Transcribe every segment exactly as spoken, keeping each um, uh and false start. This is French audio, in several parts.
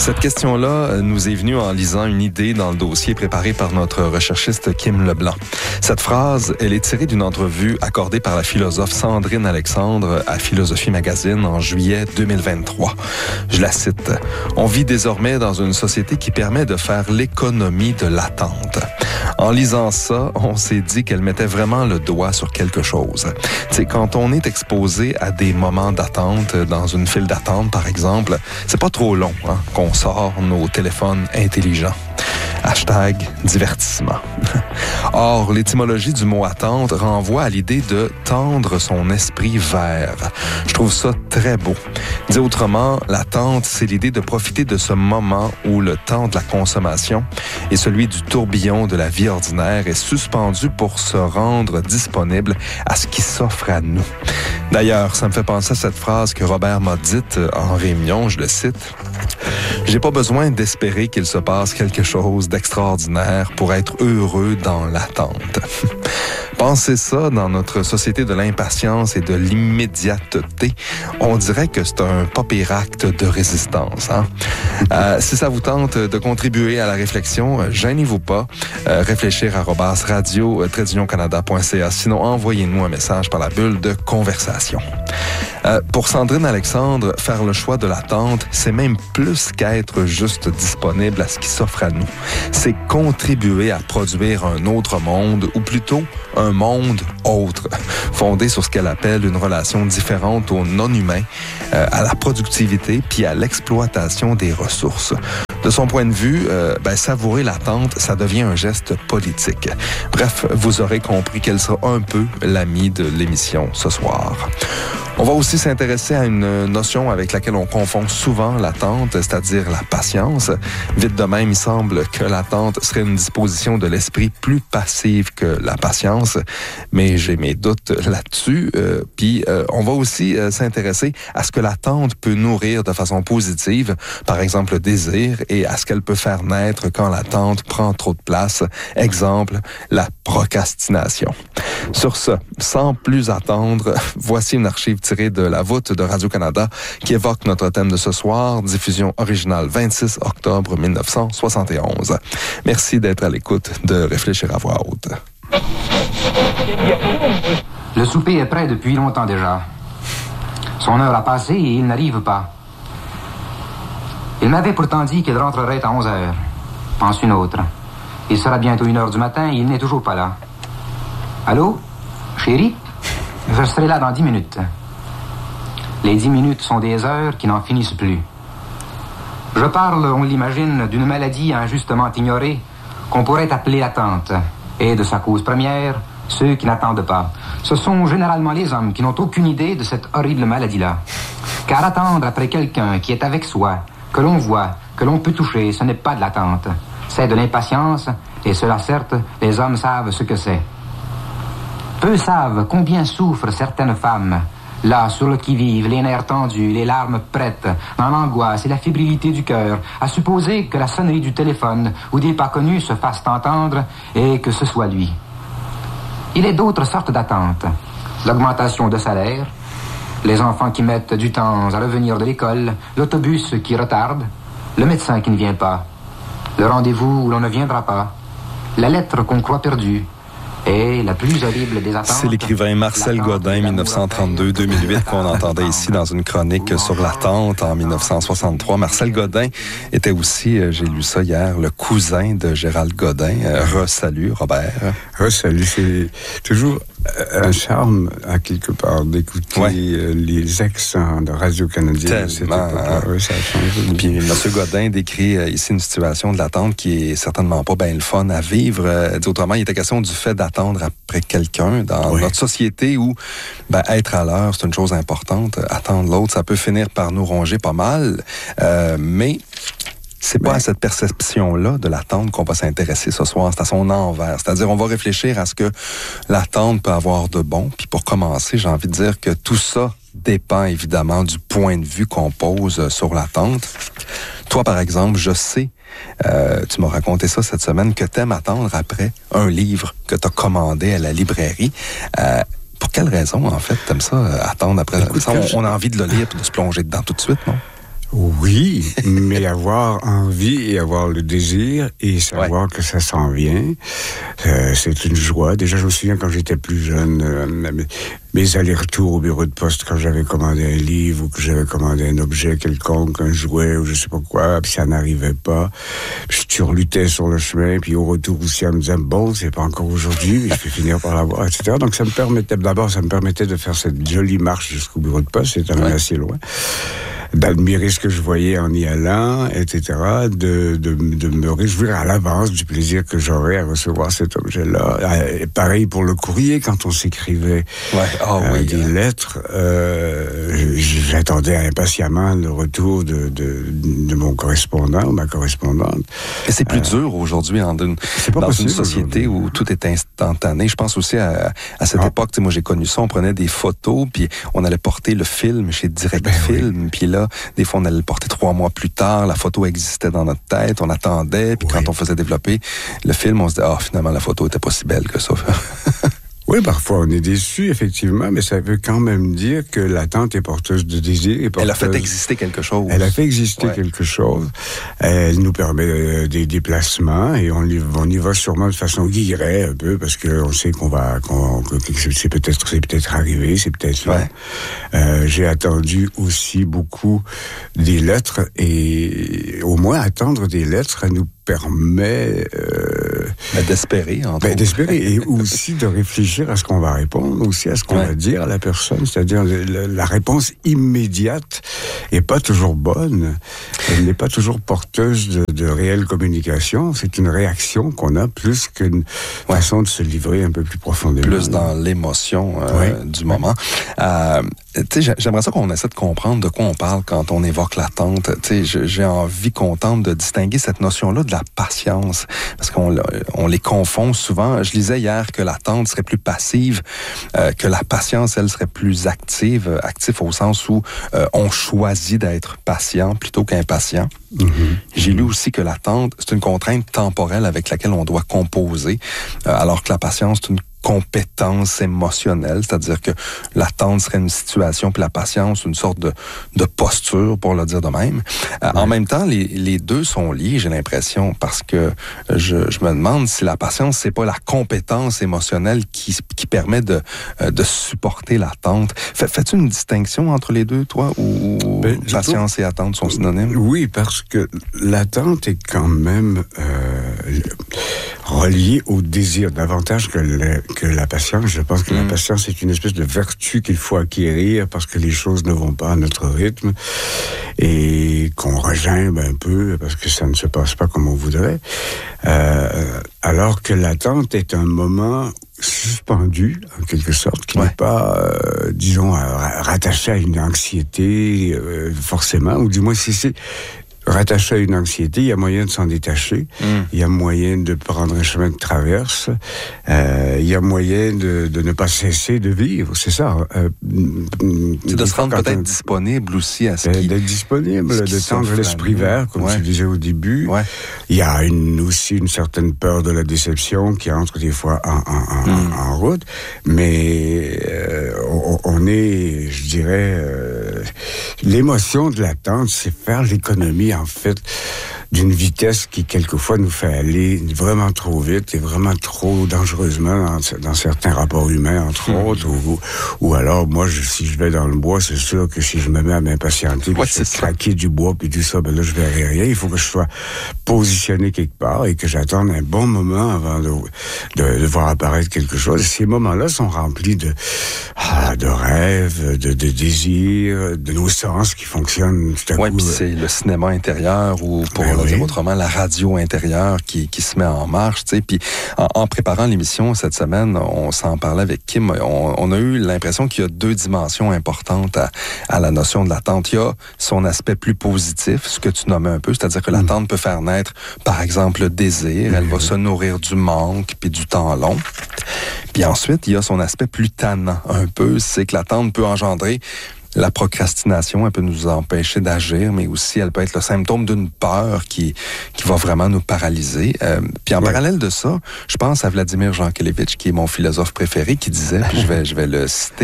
Cette question-là nous est venue en lisant une idée dans le dossier préparé par notre recherchiste Kim Leblanc. Cette phrase, elle est tirée d'une entrevue accordée par la philosophe Sandrine Alexandre à Philosophie Magazine en juillet deux mille vingt-trois. Je la cite. « On vit désormais dans une société qui permet de faire l'économie de l'attente. » En lisant ça, on s'est dit qu'elle mettait vraiment le doigt sur quelque chose. Tu sais, quand on est exposé à des moments d'attente, dans une file d'attente par exemple, c'est pas trop long hein, qu'on sort nos téléphones intelligents. Hashtag divertissement. Or, l'étymologie du mot attente renvoie à l'idée de tendre son esprit vers. Je trouve ça très beau. Dit autrement, l'attente, c'est l'idée de profiter de ce moment où le temps de la consommation et celui du tourbillon de la vie ordinaire est suspendu pour se rendre disponible à ce qui s'offre à nous. D'ailleurs, ça me fait penser à cette phrase que Robert m'a dite en réunion, je le cite. « J'ai pas besoin d'espérer qu'il se passe quelque chose d'extraordinaire pour être heureux dans l'attente. » Pensez ça dans notre société de l'impatience et de l'immédiateté. On dirait que c'est un pas pire acte de résistance. Hein? Euh, si ça vous tente de contribuer à la réflexion, gênez-vous pas. Euh, réfléchir arobase radio tiret union canada point c a. Sinon, envoyez-nous un message par la bulle de conversation. Euh, pour Sandrine Alexandre, faire le choix de l'attente, c'est même plus qu'être juste disponible à ce qui s'offre à nous. C'est contribuer à produire un autre monde, ou plutôt un monde autre, fondé sur ce qu'elle appelle une relation différente au non-humain, euh, à la productivité puis à l'exploitation des ressources. De son point de vue, euh, ben, savourer l'attente, ça devient un geste politique. Bref, vous aurez compris qu'elle sera un peu l'amie de l'émission ce soir. On va aussi s'intéresser à une notion avec laquelle on confond souvent l'attente, c'est-à-dire la patience. Vite de même, il semble que l'attente serait une disposition de l'esprit plus passive que la patience, mais j'ai mes doutes là-dessus. Euh, puis, euh, on va aussi euh, s'intéresser à ce que l'attente peut nourrir de façon positive, par exemple le désir, et à ce qu'elle peut faire naître quand l'attente prend trop de place. Exemple, la procrastination. Sur ce, sans plus attendre, voici une archive tirée de la voûte de Radio-Canada qui évoque notre thème de ce soir, diffusion originale vingt-six octobre mille neuf cent soixante et onze. Merci d'être à l'écoute de Réfléchir à voix haute. Le souper est prêt depuis longtemps déjà. Son heure a passé et il n'arrive pas. Il m'avait pourtant dit qu'il rentrerait à onze heures. Pense une autre. Il sera bientôt une heure du matin et il n'est toujours pas là. Allô? Chérie? Je serai là dans dix minutes. Les dix minutes sont des heures qui n'en finissent plus. Je parle, on l'imagine, d'une maladie injustement ignorée qu'on pourrait appeler l'attente. Et de sa cause première, ceux qui n'attendent pas. Ce sont généralement les hommes qui n'ont aucune idée de cette horrible maladie-là. Car attendre après quelqu'un qui est avec soi, que l'on voit, que l'on peut toucher, ce n'est pas de l'attente. C'est de l'impatience, et cela, certes, les hommes savent ce que c'est. Peu savent combien souffrent certaines femmes, là, sur le qui-vive, les nerfs tendus, les larmes prêtes, dans l'angoisse et la fébrilité du cœur, à supposer que la sonnerie du téléphone ou des pas connus se fassent entendre et que ce soit lui. Il est d'autres sortes d'attentes. L'augmentation de salaire, les enfants qui mettent du temps à revenir de l'école, l'autobus qui retarde, le médecin qui ne vient pas, le rendez-vous où l'on ne viendra pas, la lettre qu'on croit perdue, et la plus horrible des attentes... C'est l'écrivain Marcel Godin, dix-neuf cent trente-deux à deux mille huit, qu'on entendait ici dans une chronique sur l'attente en dix-neuf cent soixante-trois. Marcel Godin était aussi, j'ai lu ça hier, le cousin de Gérald Godin. Re-salut, Robert. Re-salut, c'est toujours un charme, à quelque part, d'écouter ouais. les accents de Radio-Canada. Tellement. Hein? Ouais, ça a changé. Puis M. Godin décrit ici une situation de l'attente qui est certainement pas bien le fun à vivre. Euh, autrement, il était question du fait d'attendre après quelqu'un dans oui. notre société où ben, être à l'heure, c'est une chose importante. Attendre l'autre, ça peut finir par nous ronger pas mal. Euh, mais... C'est pas ben, à cette perception-là de l'attente qu'on va s'intéresser ce soir, c'est à son envers. C'est-à-dire, on va réfléchir à ce que l'attente peut avoir de bon. Puis pour commencer, j'ai envie de dire que tout ça dépend évidemment du point de vue qu'on pose sur l'attente. Toi, par exemple, je sais, euh, tu m'as raconté ça cette semaine, que t'aimes attendre après un livre que t'as commandé à la librairie. Euh, pour quelle raison, en fait, t'aimes ça, attendre après? Écoute, ça, on, on a envie de le lire et de se plonger dedans tout de suite, non? Oui, mais avoir envie et avoir le désir et savoir ouais. que ça s'en vient, euh, c'est une joie. Déjà, je me souviens quand j'étais plus jeune, euh, mes, mes allers-retours au bureau de poste quand j'avais commandé un livre ou que j'avais commandé un objet quelconque, un jouet ou je sais pas quoi, puis ça n'arrivait pas. Puis je turlutais sur le chemin, puis au retour aussi, elle me disait, bon, c'est pas encore aujourd'hui, mais je vais finir par l'avoir, et cetera. Donc ça me permettait, d'abord, ça me permettait de faire cette jolie marche jusqu'au bureau de poste, c'était ouais. assez loin, d'admirer ce que je voyais en y allant, et cetera, de, de, de me réjouir à l'avance du plaisir que j'aurais à recevoir cet objet-là. Et pareil pour le courrier, quand on s'écrivait ouais. oh, euh, oui, des hein. lettres, euh, j'attendais impatiemment le retour de, de, de mon correspondant ou ma correspondante. Et c'est plus euh, dur aujourd'hui en une, dans possible, une société où tout est instantané. Je pense aussi à, à cette ah. époque, moi j'ai connu ça, on prenait des photos, puis on allait porter le film chez Direct ben Film, oui. puis là, des fois, on allait le porter trois mois plus tard. La photo existait dans notre tête. On attendait. Puis oui. quand on faisait développer le film, on se disait, ah, oh, finalement, la photo était pas si belle que ça. Oui, parfois, on est déçu, effectivement, mais ça veut quand même dire que l'attente est porteuse de désir. Est porteuse... Elle a fait exister quelque chose. Elle a fait exister ouais. quelque chose. Elle nous permet des déplacements et on y, on y va sûrement de façon guillerée un peu parce qu'on sait qu'on va, qu'on, que c'est peut-être, c'est peut-être arrivé, c'est peut-être là. Ouais. Euh, j'ai attendu aussi beaucoup des lettres et au moins attendre des lettres, ça nous permet euh, ben, d'espérer, en ben, d'espérer et aussi de réfléchir à ce qu'on va répondre, aussi à ce qu'on ouais. va dire à la personne, c'est-à-dire la, la réponse immédiate est pas toujours bonne, elle n'est pas toujours porteuse de, de réelle communication, c'est une réaction qu'on a plus qu'une ouais. façon de se livrer un peu plus profondément. Plus dans l'émotion euh, ouais. du moment. Euh, tu sais, j'aimerais ça qu'on essaie de comprendre de quoi on parle quand on évoque l'attente. Tu sais, j'ai envie qu'on tente de distinguer cette notion-là de la patience, parce qu'on on les confond souvent. Je lisais hier que l'attente serait plus passive, euh, que la patience, elle, serait plus active, active au sens où euh, on choisit d'être patient plutôt qu'impatient. Mm-hmm. J'ai lu aussi que l'attente, c'est une contrainte temporelle avec laquelle on doit composer, euh, alors que la patience, c'est une compétence émotionnelle, c'est-à-dire que l'attente serait une situation, puis la patience, une sorte de, de posture, pour le dire de même. Euh, oui. En même temps, les, les deux sont liés, j'ai l'impression, parce que je, je me demande si la patience, c'est pas la compétence émotionnelle qui, qui permet de, de supporter l'attente. Fait, fais-tu une distinction entre les deux, toi, ou ben, patience et attente sont synonymes? Oui, parce que l'attente est quand même euh, reliée au désir, davantage que le que la patience. Je pense que mmh. la patience est une espèce de vertu qu'il faut acquérir parce que les choses ne vont pas à notre rythme et qu'on regimbe un peu parce que ça ne se passe pas comme on voudrait. Euh, alors que l'attente est un moment suspendu, en quelque sorte, qui ouais. n'est pas, euh, disons, rattaché à une anxiété, euh, forcément, ou du moins, si c'est rattaché à une anxiété, il y a moyen de s'en détacher, mm. il y a moyen de prendre un chemin de traverse, euh, il y a moyen de, de ne pas cesser de vivre, c'est ça. Euh, c'est de se rendre peut-être on... disponible aussi à ce qui... D'être disponible, de tendre l'esprit vert, comme ouais. tu disais au début. Ouais. Il y a une, aussi une certaine peur de la déception qui entre des fois en, en, en, mm. en route, mais euh, on, on est, je dirais, euh, l'émotion de l'attente, c'est faire l'économie en fait, d'une vitesse qui, quelquefois, nous fait aller vraiment trop vite et vraiment trop dangereusement dans, dans certains rapports humains, entre mmh. autres, ou, ou alors, moi, je, si je vais dans le bois, c'est sûr que si je me mets à m'impatienter, ouais, je vais craquer du bois, puis tout ça, ben là, je verrai rien. Il faut que je sois positionné quelque part et que j'attende un bon moment avant de, de, de voir apparaître quelque chose. Ces moments-là sont remplis de, ah, de rêves, de, de désirs, de nos sens qui fonctionnent tout à ouais, coup. Oui, puis c'est le cinéma intérieur ou, pour ben le oui. dire autrement, la radio intérieure qui, qui se met en marche, tu sais. Puis en, en préparant l'émission cette semaine, on s'en parlait avec Kim, on, on a eu l'impression qu'il y a deux dimensions importantes à, à la notion de l'attente. Il y a son aspect plus positif, ce que tu nommais un peu, c'est-à-dire que l'attente mmh. peut faire naître, par exemple, le désir, mmh. elle va se nourrir du manque puis du temps long. Puis ensuite, il y a son aspect plus tannant un peu, c'est que l'attente peut engendrer la procrastination, elle peut nous empêcher d'agir, mais aussi elle peut être le symptôme d'une peur qui qui va vraiment nous paralyser. Euh, puis en ouais. parallèle de ça, je pense à Vladimir Jankélévitch, qui est mon philosophe préféré, qui disait, puis je vais je vais le citer,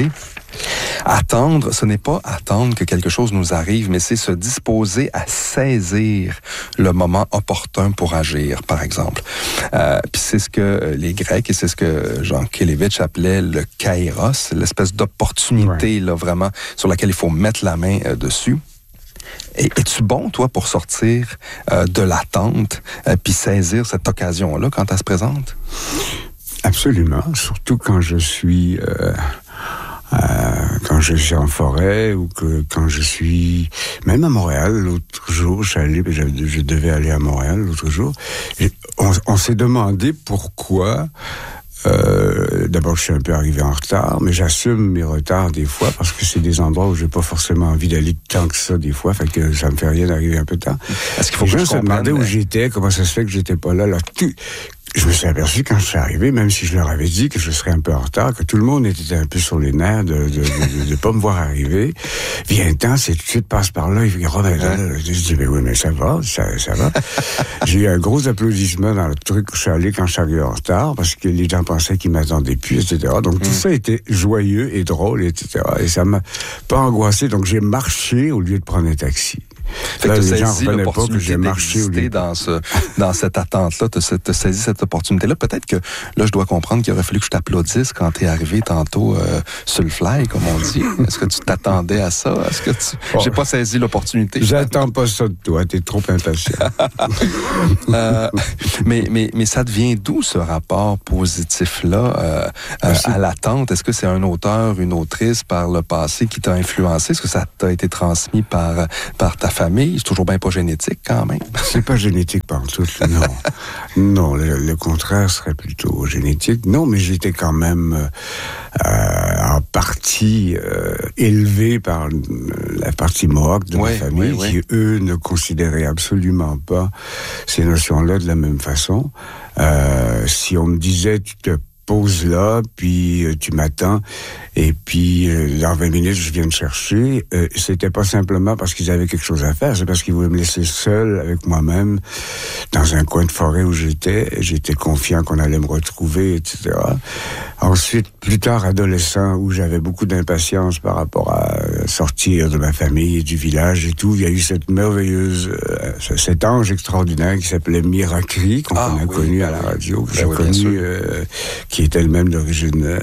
Attendre, ce n'est pas attendre que quelque chose nous arrive, mais c'est se disposer à saisir le moment opportun pour agir, par exemple. Euh, puis c'est ce que les Grecs, et c'est ce que Jean Kelevitch appelait le kairos, l'espèce d'opportunité, ouais. là, vraiment, sur laquelle il faut mettre la main euh, dessus. Et, es-tu bon, toi, pour sortir euh, de l'attente euh, puis saisir cette occasion-là quand elle se présente? Absolument, surtout quand je suis... Euh... Euh, quand je suis en forêt ou que quand je suis même à Montréal l'autre jour, je suis allé, je, je devais aller à Montréal l'autre jour. Et on, on s'est demandé pourquoi. Euh, d'abord, je suis un peu arrivé en retard, mais j'assume mes retards des fois parce que c'est des endroits où j'ai pas forcément envie d'aller tant que ça des fois, fait que ça me fait rien d'arriver un peu tard. Est-ce qu'il faut Les que gens je se demandaient où mais... j'étais, comment ça se fait que j'étais pas là. Là, tout... Je me suis aperçu quand je suis arrivé, même si je leur avais dit que je serais un peu en retard, que tout le monde était un peu sur les nerfs de de, de, de, de pas me voir arriver. Vient un temps, c'est tout de suite passe par là, il fait oh, ben, là, là. Je dis mais oui, mais ça va, ça, ça va. J'ai eu un gros applaudissement dans le truc où je suis allé quand je suis arrivé en retard, parce que les gens pensaient qu'ils m'attendaient plus, et cetera. Donc mm. tout ça était joyeux et drôle, et cetera. Et ça m'a pas angoissé, donc j'ai marché au lieu de prendre un taxi. Fait que tu as saisi l'opportunité d'exister dans, ce, dans cette attente-là, tu as saisi cette opportunité-là. Peut-être que là, je dois comprendre qu'il aurait fallu que je t'applaudisse quand tu es arrivé tantôt euh, sur le fly, comme on dit. Est-ce que tu t'attendais à ça? Est-ce que tu... Oh, j'ai pas saisi l'opportunité? J'attends pas ça de toi, t'es trop impatient. euh, mais, mais, mais ça devient d'où ce rapport positif-là euh, euh, à l'attente? Est-ce que c'est un auteur, une autrice par le passé qui t'a influencé? Est-ce que ça t'a été transmis par, par ta famille? C'est toujours bien pas génétique, quand même. C'est pas génétique partout, non. Non, le, le contraire serait plutôt génétique. Non, mais j'étais quand même euh, en partie euh, élevé par la partie Mohawk de oui, ma famille, oui, oui. qui, eux, ne considéraient absolument pas ces notions-là de la même façon. Euh, si on me disait, tu te pose là, puis euh, tu m'attends, et puis euh, dans vingt minutes, je viens te chercher. Euh, c'était pas simplement parce qu'ils avaient quelque chose à faire, c'est parce qu'ils voulaient me laisser seul avec moi-même dans un coin de forêt où j'étais. J'étais confiant qu'on allait me retrouver, et cetera. Ensuite, plus tard, adolescent, où j'avais beaucoup d'impatience par rapport à sortir de ma famille et du village et tout, il y a eu cette merveilleuse, euh, cet ange extraordinaire qui s'appelait Miracri, qu'on ah, a oui, connu oui, à la radio, que ben j'ai oui, connu, euh, qui est elle-même d'origine euh,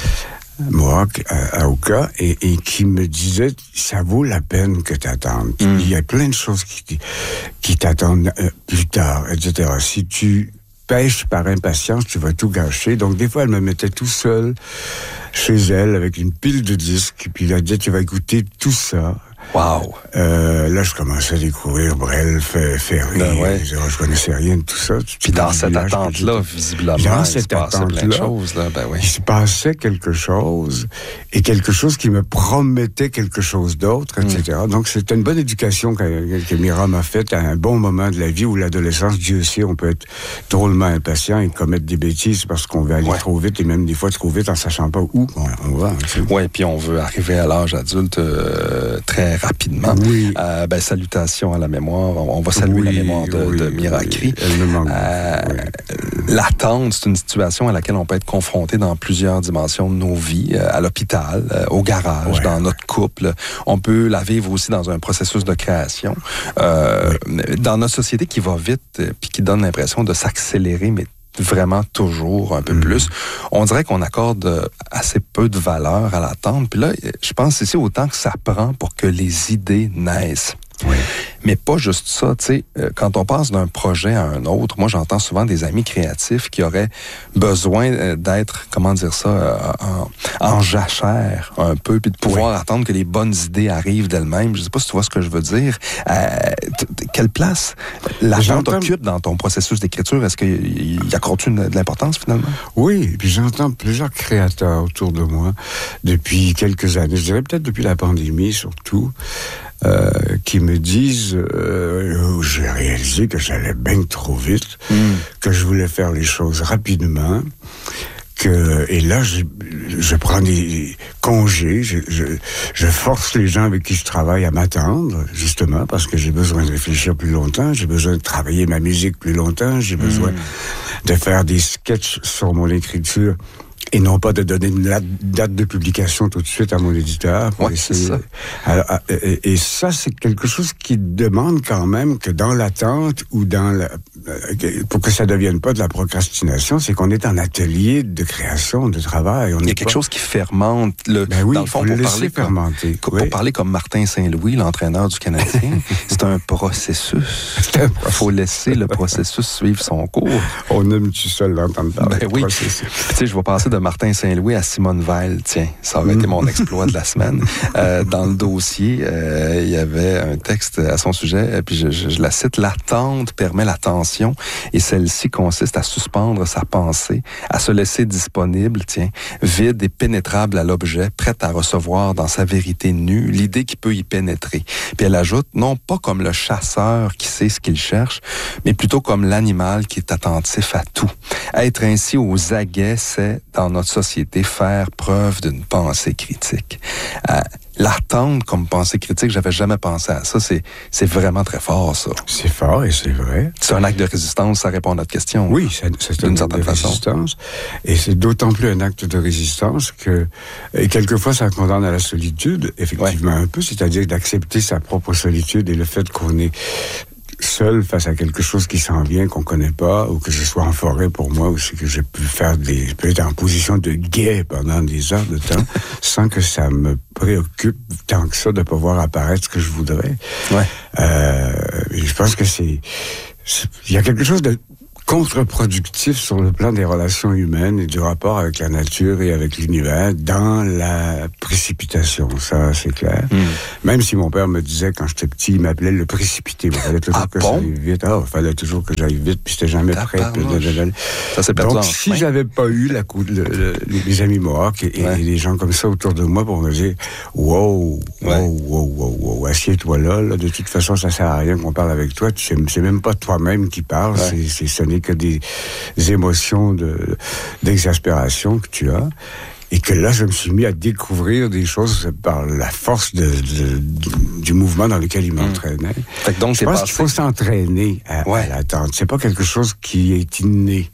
Mohawk, à, à Oka, et, et qui me disait, ça vaut la peine que t'attendes. Mm. Il y a plein de choses qui, qui t'attendent euh, plus tard, et cetera. Si tu pêches par impatience, tu vas tout gâcher. Donc, des fois, elle me mettait tout seul chez elle avec une pile de disques, puis elle disait, tu vas écouter tout ça. Wow! Euh, là, je commençais à découvrir Brel, Ferry. Ben ouais. Je, je connaissais rien de tout ça. Puis dans cette attente-là, visiblement, dans il cette se passait attente-là, plein de choses. Là. Ben oui. Il se passait quelque chose, et quelque chose qui me promettait quelque chose d'autre, et cetera. Mm. Donc, c'était une bonne éducation que, que Mira m'a faite à un bon moment de la vie où l'adolescence, Dieu sait, on peut être drôlement impatient et commettre des bêtises parce qu'on veut aller ouais. trop vite, et même des fois trop vite en sachant pas où on, on va. Oui, puis on veut arriver à l'âge adulte euh, très rapidement. Oui. Euh, ben, salutations à la mémoire. On va saluer oui, la mémoire de, oui, de Miracri. Oui. Elle me manque. Euh, oui. L'attente, c'est une situation à laquelle on peut être confronté dans plusieurs dimensions de nos vies, euh, à l'hôpital, euh, au garage, ouais. dans notre couple. On peut la vivre aussi dans un processus de création. Euh, oui. Dans notre société qui va vite, euh, puis qui donne l'impression de s'accélérer, mais vraiment toujours un peu mmh. plus. On dirait qu'on accorde assez peu de valeur à l'attente. Puis là, je pense que c'est autant que ça prend pour que les idées naissent. Oui. Mais pas juste ça, tu sais, quand on passe d'un projet à un autre, moi j'entends souvent des amis créatifs qui auraient besoin d'être, comment dire ça, en, en jachère un peu, puis de pouvoir oui. attendre que les bonnes idées arrivent d'elles-mêmes. Je sais pas si tu vois ce que je veux dire. Euh, quelle place l'attente occupe dans ton processus d'écriture? Est-ce qu'il y accorde-tu de l'importance finalement? Oui, puis j'entends plusieurs créateurs autour de moi depuis quelques années, je dirais peut-être depuis la pandémie surtout, Euh, qui me disent euh, j'ai réalisé que j'allais bien trop vite, mm. que je voulais faire les choses rapidement, que et là je, je prends des congés, je, je, je force les gens avec qui je travaille à m'attendre, justement parce que j'ai besoin de réfléchir plus longtemps, j'ai besoin de travailler ma musique plus longtemps, j'ai besoin mm. de faire des sketchs sur mon écriture Et non pas de donner une date de publication tout de suite à mon éditeur. Oui, c'est ça. Alors, et, et ça, c'est quelque chose qui demande quand même que dans l'attente ou dans la... Pour que ça ne devienne pas de la procrastination, c'est qu'on est en atelier de création, de travail. On Il y a quelque pas... chose qui fermente. Le, ben oui, dans le fond, faut pour le parler, fermenter. Comme, oui. pour parler comme Martin Saint-Louis, l'entraîneur du Canadien, c'est un processus. Il faut laisser le processus suivre son cours. On aime-tu ça l'entendre parler? Ben oui. Tu sais, je vais passer de Martin Saint-Louis à Simone Veil. Tiens, ça aurait mm. été mon exploit de la semaine. Euh, dans le dossier, euh, il y avait un texte à son sujet, puis je, je, je la cite. L'attente permet l'attention et celle-ci consiste à suspendre sa pensée, à se laisser disponible, tiens, vide et pénétrable à l'objet, prête à recevoir dans sa vérité nue l'idée qui peut y pénétrer. Puis elle ajoute, non pas comme le chasseur qui sait ce qu'il cherche, mais plutôt comme l'animal qui est attentif à tout. Être ainsi aux aguets, c'est, dans notre société, faire preuve d'une pensée critique. Euh, L'attente comme pensée critique, j'avais jamais pensé à ça. C'est, c'est vraiment très fort, ça. C'est fort et c'est vrai. C'est un acte de résistance, ça répond à notre question. Oui, c'est, c'est un acte de façon. résistance. Et c'est d'autant plus un acte de résistance que, et quelquefois, ça condamne à la solitude, effectivement, ouais. un peu, c'est-à-dire d'accepter sa propre solitude et le fait qu'on est seul face à quelque chose qui s'en vient, qu'on connaît pas, ou que je sois en forêt pour moi, ou que j'ai pu faire des, je peux être en position de guet pendant des heures de temps, sans que ça me préoccupe tant que ça de pas voir apparaître ce que je voudrais. Ouais. Euh, je pense que c'est, c'est, il y a quelque chose de contre-productif sur le plan des relations humaines et du rapport avec la nature et avec l'univers dans la précipitation, ça c'est clair. Mm. Même si mon père me disait quand j'étais petit, il m'appelait le précipité. Il fallait toujours ah, que bon? j'aille vite. Ah, il fallait toujours que j'aille vite, puis j'étais jamais prêt. Ça c'est perdu. Donc si j'avais pas eu la coup, le, le, les amis Mohawks et, ouais. et des gens comme ça autour de moi pour me dire wow, wow, ouais. wow, wow, wow, assieds-toi là, là, de toute façon ça sert à rien qu'on parle avec toi. Tu sais, c'est même pas toi-même qui parle, ouais. c'est, c'est ce n'est que des émotions de, d'exaspération que tu as. Et que là, je me suis mis à découvrir des choses par la force de, de, de, du mouvement dans lequel il m'entraînait. Mmh. Donc, je pense passé... qu'il faut s'entraîner à, ouais. à l'attente. C'est pas quelque chose qui est inné.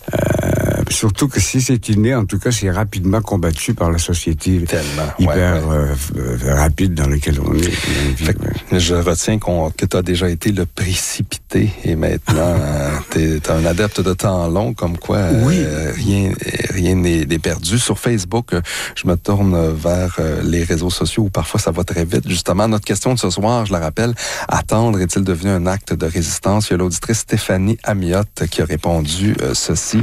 Euh, surtout que si c'est inné, en tout cas, c'est rapidement combattu par la société Tellement. hyper ouais, ouais. Euh, rapide dans laquelle on est. Vie, ouais. Je retiens qu'on, que tu as déjà été le précipité et maintenant, tu es un adepte de temps long, comme quoi oui. euh, rien, rien n'est, n'est perdu. Sur Facebook, Facebook, je me tourne vers les réseaux sociaux où parfois ça va très vite. Justement, notre question de ce soir, je la rappelle, attendre est-il devenu un acte de résistance? Il y a l'auditrice Stéphanie Amiotte qui a répondu euh, ceci.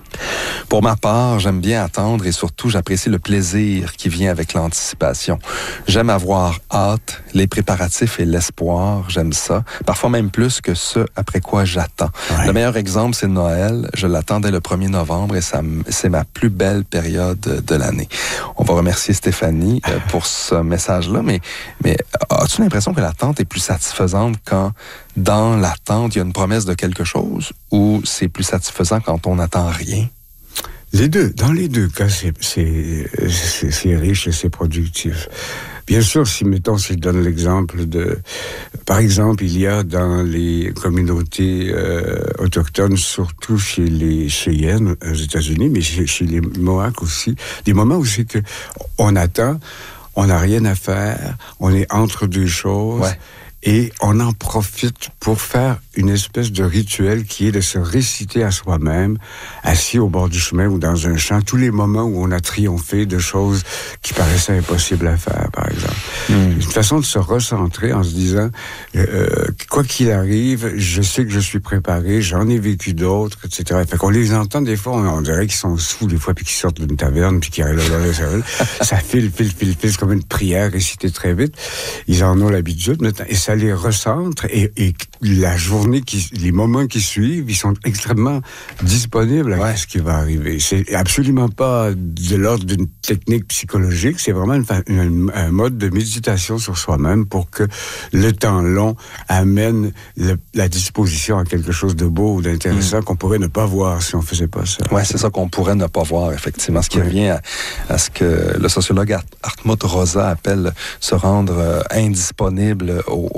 Pour ma part, j'aime bien attendre et surtout, j'apprécie le plaisir qui vient avec l'anticipation. J'aime avoir hâte, les préparatifs et l'espoir, j'aime ça. Parfois même plus que ce après quoi j'attends. Ouais. Le meilleur exemple, c'est Noël. Je l'attendais le premier novembre et ça, c'est ma plus belle période de l'année. On va remercier Stéphanie euh, pour ce message-là, mais, mais as-tu l'impression que l'attente est plus satisfaisante quand dans l'attente, il y a une promesse de quelque chose ou c'est plus satisfaisant quand on n'attend rien? Les deux. Dans les deux cas, c'est, c'est, c'est, c'est riche et c'est productif. Bien sûr, si, mettons, si je donne l'exemple de... Par exemple, il y a dans les communautés euh, autochtones, surtout chez les Cheyennes aux États-Unis, mais chez, chez les Mohawks aussi, des moments où c'est que on attend, on n'a rien à faire, on est entre deux choses... Ouais. Et on en profite pour faire une espèce de rituel qui est de se réciter à soi-même, assis au bord du chemin ou dans un champ, tous les moments où on a triomphé de choses qui paraissaient impossibles à faire, par exemple. Mmh. Une façon de se recentrer en se disant, euh, quoi qu'il arrive, je sais que je suis préparé, j'en ai vécu d'autres, et cetera. Fait qu'on les entend des fois, on, on dirait qu'ils sont sous des fois, puis qu'ils sortent d'une taverne, puis qu'ils arrivent là, ça file, file, file, file, c'est comme une prière récitée très vite. Ils en ont l'habitude maintenant, et ça les recentre et, et la journée qui, les moments qui suivent, ils sont extrêmement disponibles à ouais. ce qui va arriver. C'est absolument pas de l'ordre d'une technique psychologique, c'est vraiment une, une, un mode de méditation sur soi-même pour que le temps long amène le, la disposition à quelque chose de beau ou d'intéressant mmh. qu'on pourrait ne pas voir si on faisait pas ça. Ouais, c'est ça qu'on pourrait ne pas voir, effectivement. Ce qui ouais. revient à, à ce que le sociologue Hartmut Rosa appelle se rendre euh, indisponible au, au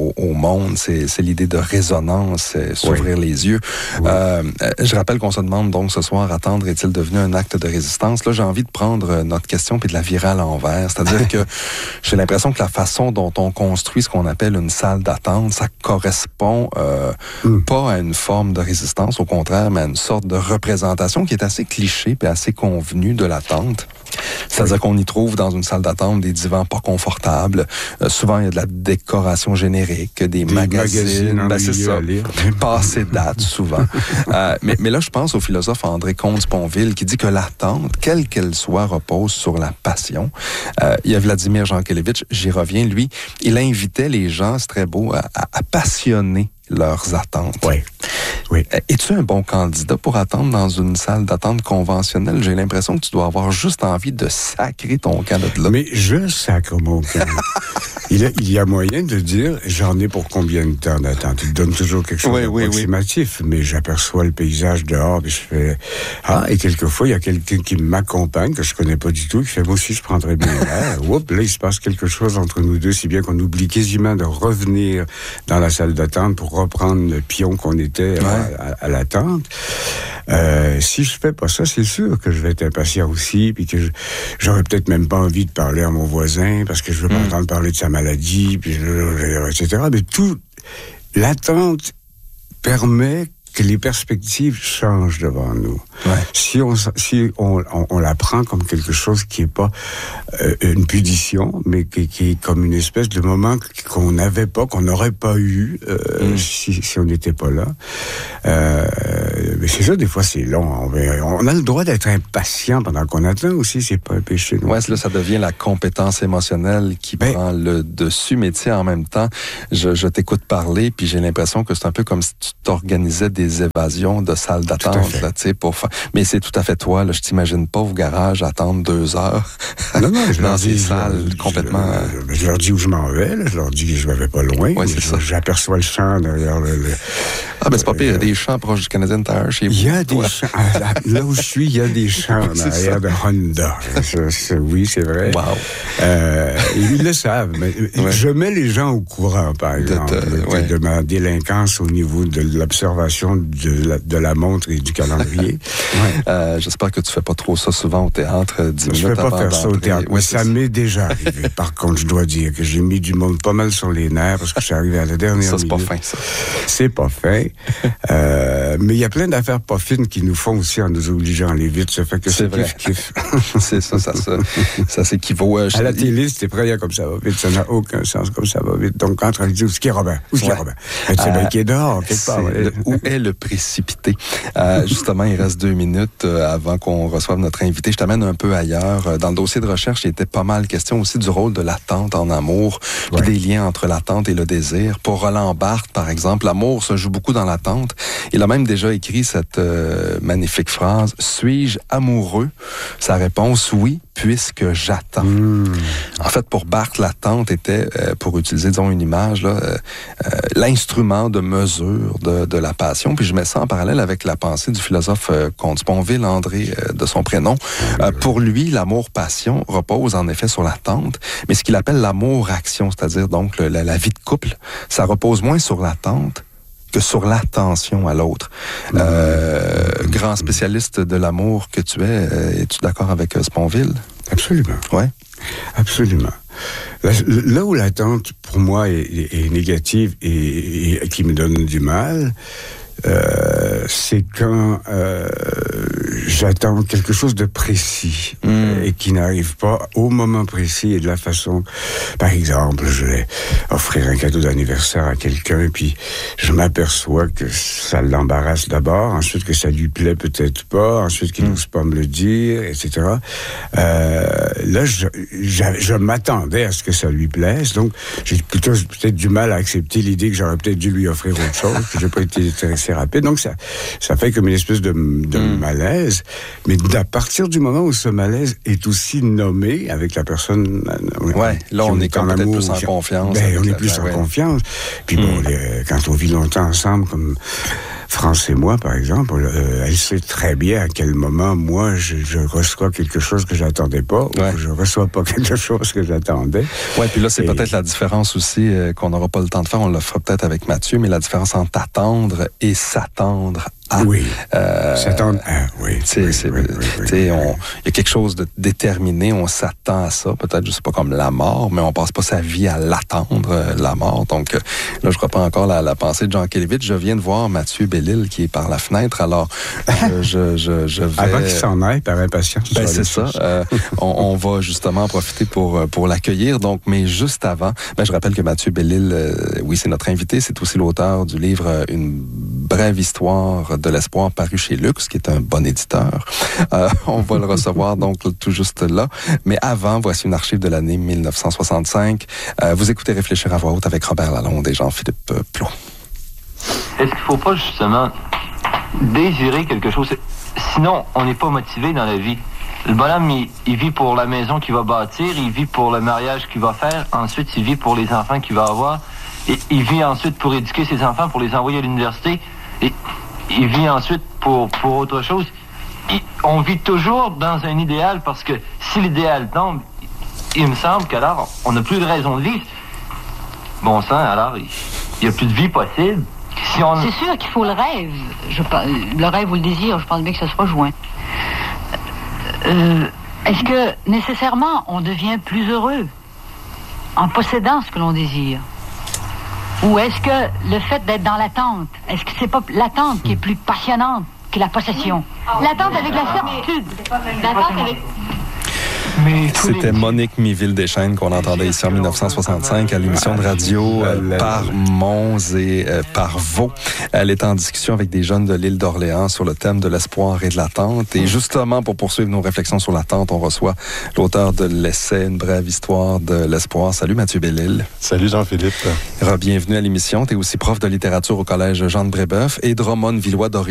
au, au monde, c'est, c'est l'idée de résonance, c'est s'ouvrir oui. les yeux. Oui. Euh, je rappelle qu'on se demande donc ce soir, attendre est-il devenu un acte de résistance? Là, j'ai envie de prendre notre question puis de la virer à l'envers. C'est-à-dire que j'ai l'impression que la façon dont on construit ce qu'on appelle une salle d'attente, ça correspond euh, mm. pas à une forme de résistance, au contraire, mais à une sorte de représentation qui est assez cliché puis assez convenue de l'attente. C'est-à-dire oui. qu'on y trouve dans une salle d'attente des divans pas confortables. Euh, souvent, il y a de la décoration générique, des, des magazines. magazines ben, c'est ça. Passé date, souvent. euh, mais, mais là, je pense au philosophe André Comte-Sponville qui dit que l'attente, quelle qu'elle soit, repose sur la passion. Euh, il y a Vladimir Jankélévitch, j'y reviens, lui, il invitait les gens, c'est très beau, à, à, à passionner leurs attentes. Oui. Oui. Es-tu un bon candidat pour attendre dans une salle d'attente conventionnelle? J'ai l'impression que tu dois avoir juste envie de sacrer ton camp de là. Mais je sacre mon camp. il, a, il y a moyen de dire, j'en ai pour combien de temps d'attente? Il donne toujours quelque chose oui, d'approximatif, oui, oui. mais j'aperçois le paysage dehors et je fais... Ah, et quelquefois, il y a quelqu'un qui m'accompagne, que je connais pas du tout, qui fait, moi aussi, je prendrais bien l'air. Oups, là, il se passe quelque chose entre nous deux, si bien qu'on oublie quasiment de revenir dans la salle d'attente pour reprendre le pion qu'on était... Ouais. À, à l'attente. Euh, si je fais pas ça, c'est sûr que je vais être impatient aussi, puis que je, j'aurais peut-être même pas envie de parler à mon voisin parce que je veux pas mm. entendre parler de sa maladie, puis et cetera. Mais tout, l'attente permet que les perspectives changent devant nous. Ouais. Si on si on, on, on la prend comme quelque chose qui est pas euh, une punition, mais qui, qui est comme une espèce de moment qu'on n'avait pas, qu'on n'aurait pas eu euh, mm. si, si on n'était pas là. Euh, mais c'est ça, des fois c'est long. On, on a le droit d'être impatient pendant qu'on attend aussi, c'est pas un péché. Ouais, là ça devient la compétence émotionnelle qui ben, prend le dessus. Mais tu sais, en même temps, je, je t'écoute parler, puis j'ai l'impression que c'est un peu comme si tu t'organisais des évasions de salles d'attente, là, tu sais, pour faire. Mais c'est tout à fait toi, là. Je t'imagine pas au garage attendre deux heures. Non, non, je dans leur ces dis, salles je, complètement. Je, je leur dis où je m'en vais, là. Je leur dis que je vais pas loin. Oui, c'est je, ça. J'aperçois le champ derrière le. le ah, ben c'est pas pire, il y a des champs proches du Canadian Tire chez vous. Il y a des champs. Là où je suis, il y a des champs derrière de Honda. Ça, ça, oui, c'est vrai. Wow. Euh, ils le savent. Mais ouais. Je mets les gens au courant, par exemple, de, de, ouais. de ma délinquance au niveau de l'observation de la, de la montre et du calendrier. Ouais. Euh, j'espère que tu fais pas trop ça souvent au théâtre, dix minutes avant. Je ne vais pas faire ça au théâtre, ouais, mais ça, ça m'est déjà arrivé. Par contre, je dois dire que j'ai mis du monde pas mal sur les nerfs parce que je suis arrivé à la dernière ça, c'est minute. pas fin, ça. C'est pas fin. euh, mais il y a plein d'affaires pas fines qui nous font aussi en nous obligeant à aller vite. Ça fait que c'est, c'est vrai. Kiff, kiff. C'est ça, ça, ça, ça s'équivaut. Euh, à la télé, c'était prêt, comme ça va vite. Ça n'a aucun sens, comme ça va vite. Donc, quand on dit, où est-ce qu'il y a Robin? Où est-ce qu'il y a Robin? C'est bien qu'il est dehors, quelque part. Le, où est le précipité? Euh, justement, il reste deux minutes euh, avant qu'on reçoive notre invité. Je t'amène un peu ailleurs. Dans le dossier de recherche, il était pas mal question aussi du rôle de l'attente en amour, puis ouais. des liens entre l'attente et le désir. Pour Roland Barthes, par exemple, l'amour se joue beaucoup dans l'attente. Il a même déjà écrit cette euh, magnifique phrase « Suis-je amoureux? » Sa réponse « Oui, puisque j'attends. Mmh. » En fait, pour Barthes, l'attente était, euh, pour utiliser, disons, une image, là, euh, euh, l'instrument de mesure de, de la passion. Puis je mets ça en parallèle avec la pensée du philosophe euh, Comte-Sponville, André, euh, de son prénom. Euh, pour lui, l'amour-passion repose en effet sur l'attente, mais ce qu'il appelle l'amour-action, c'est-à-dire donc le, la, la vie de couple, ça repose moins sur l'attente que sur l'attention à l'autre. Euh, mmh. Grand spécialiste de l'amour que tu es, euh, es-tu d'accord avec euh, Sponville? Absolument. Ouais. Absolument. Là, là où l'attente, pour moi, est, est, est négative et, et qui me donne du mal, euh, c'est quand euh, j'attends quelque chose de précis mm. euh, et qui n'arrive pas au moment précis et de la façon. Par exemple, je vais offrir un cadeau d'anniversaire à quelqu'un, puis je m'aperçois que ça l'embarrasse d'abord, ensuite que ça lui plaît peut-être pas, ensuite qu'il n'ose mm. pas me le dire, et cetera. Euh, là, je, je, je m'attendais à ce que ça lui plaise, donc j'ai plutôt peut-être du mal à accepter l'idée que j'aurais peut-être dû lui offrir autre chose, que j'ai pas été intéressé rapide. Donc, ça, ça fait comme une espèce de, de mm. malaise. Mais à partir du moment où ce malaise est aussi nommé avec la personne... Ouais, là, on est quand même peut-être plus en confiance. Ben, on est la, plus la, en ouais. confiance. Puis mm. bon, les, quand on vit longtemps ensemble, comme France et moi, par exemple, euh, elle sait très bien à quel moment, moi, je, je reçois quelque chose que j'attendais pas, ouais. ou que je reçois pas quelque chose que j'attendais. Oui, puis là, c'est et... peut-être la différence aussi euh, qu'on n'aura pas le temps de faire, on le fera peut-être avec Mathieu, mais la différence entre attendre et s'attendre à. Oui, euh, s'attendre à, oui. Tu oui, sais, oui, oui, oui, oui, oui. Il y a quelque chose de déterminé, on s'attend à ça, peut-être, je sais pas, comme la mort, mais on passe pas sa vie à l'attendre, euh, la mort. Donc, euh, là, je reprends encore la, la pensée de Jean Kelevitch. Je viens de voir Mathieu Bellil qui est par la fenêtre, alors je, je, je, je vais... Avant qu'il s'en aille, par impatience. Ben, c'est ça. Euh, on, on va justement en profiter pour, pour l'accueillir. Donc, mais juste avant, ben, je rappelle que Mathieu Bellil, euh, oui, c'est notre invité, c'est aussi l'auteur du livre « Une brève histoire de l'espoir » paru chez Lux, qui est un bon éditeur. Euh, on va le recevoir donc tout juste là. Mais avant, voici une archive de l'année mille neuf cent soixante-cinq. Euh, vous écoutez Réfléchir à voix haute avec Robert Lalonde et Jean-Philippe Plot. Est-ce qu'il ne faut pas justement désirer quelque chose? Sinon, on n'est pas motivé dans la vie. Le bonhomme, il, il vit pour la maison qu'il va bâtir, il vit pour le mariage qu'il va faire, ensuite il vit pour les enfants qu'il va avoir, et il vit ensuite pour éduquer ses enfants, pour les envoyer à l'université, et il vit ensuite pour, pour autre chose. Il, on vit toujours dans un idéal parce que si l'idéal tombe, il me semble qu'alors on n'a plus de raison de vivre. Bon sang, alors il n'y a plus de vie possible. Si on... C'est sûr qu'il faut le rêve. Je, le rêve ou le désir, je pense bien que ça se rejoint. Euh, est-ce que nécessairement on devient plus heureux en possédant ce que l'on désire? Ou est-ce que le fait d'être dans l'attente, est-ce que c'est pas l'attente qui est plus passionnante que la possession? L'attente avec la certitude. L'attente avec... C'était Monique Miville-Deschênes qu'on entendait ici en mille neuf cent soixante-cinq à l'émission de radio euh, par Mons et euh, par Vaux. Elle est en discussion avec des jeunes de l'île d'Orléans sur le thème de l'espoir et de l'attente. Et justement, pour poursuivre nos réflexions sur l'attente, on reçoit l'auteur de l'essai Une brève histoire de l'espoir. Salut Mathieu Bellil. Salut Jean-Philippe. Bienvenue à l'émission. Tu es aussi prof de littérature au collège Jean de Brébeuf et Drummond-Villois d'Orléans.